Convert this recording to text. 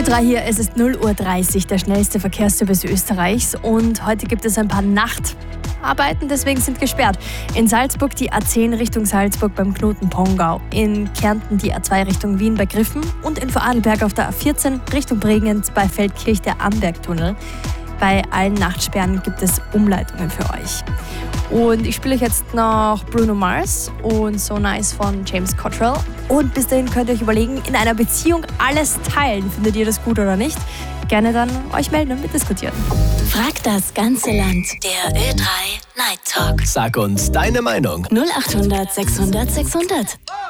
Ö3 hier, es ist 0:30 Uhr, der schnellste Verkehrsservice Österreichs und heute gibt es ein paar Nachtarbeiten, deswegen sind gesperrt. In Salzburg die A10 Richtung Salzburg beim Knoten Pongau, in Kärnten die A2 Richtung Wien bei Griffen und in Vorarlberg auf der A14 Richtung Bregenz bei Feldkirch der Ambergtunnel. Bei allen Nachtsperren gibt es Umleitungen für euch. Und ich spiele euch jetzt noch Bruno Mars und So Nice von James Cottrell. Und bis dahin könnt ihr euch überlegen, in einer Beziehung alles teilen. Findet ihr das gut oder nicht? Gerne dann euch melden und mitdiskutieren. Frag das ganze Land. Der Ö3 Night Talk. Sag uns deine Meinung. 0800 600 600.